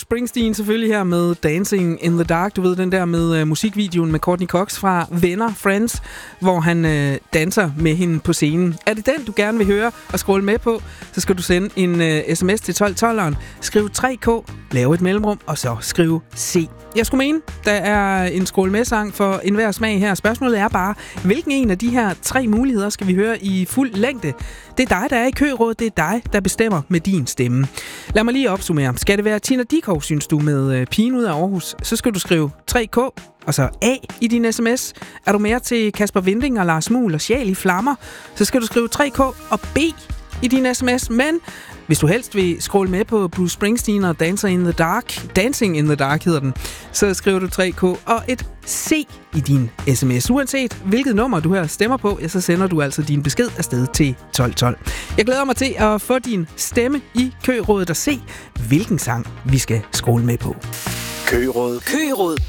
Springsteen selvfølgelig her med Dancing in the Dark. Du ved, den der med musikvideoen med Courtney Cox fra Venner, Friends, hvor han danser med hende på scenen. Er det den, du gerne vil høre og scrolle med på, så skal du sende en sms til 1212'eren. Skriv 3K, lave et mellemrum, og så skriv C. Jeg skulle mene, der er en scroll med sang for enhver smag her. Spørgsmålet er bare, hvilken en af de her 3 muligheder skal vi høre i fuld længde? Det er dig, der er i kørådet. Det er dig, der bestemmer med din stemme. Lad mig lige opsummere. Skal det være Tina Dickow, synes du, med Pigen ud af Aarhus, så skal du skrive 3K og så A i din sms. Er du mere til Kasper Winding og Lars Muhl og Sjæl i Flammer, så skal du skrive 3K og B i din sms. Men hvis du helst vil scrolle med på Bruce Springsteen og Dancing in the Dark hedder den, så skriver du 3K og et C i din sms. Uanset hvilket nummer du her stemmer på, ja, så sender du altså din besked afsted til 1212. Jeg glæder mig til at få din stemme i kørådet og se, hvilken sang vi skal scrolle med på. Kørådet.